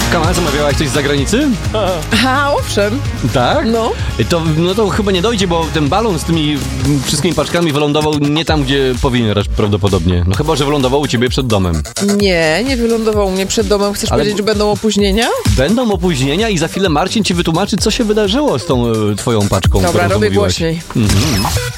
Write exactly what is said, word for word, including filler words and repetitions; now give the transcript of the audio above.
Kama, zamawiałaś coś z zagranicy? A, owszem. Tak? No. To, no to chyba nie dojdzie, bo ten balon z tymi wszystkimi paczkami wylądował nie tam, gdzie powinien prawdopodobnie. No chyba, że wylądował u ciebie przed domem. Nie, nie wylądował u mnie przed domem. Chcesz Ale powiedzieć, że będą opóźnienia? Będą opóźnienia i za chwilę Marcin ci wytłumaczy, co się wydarzyło z tą e, twoją paczką. Dobra, którą robię zamówiłaś. głośniej. Mhm.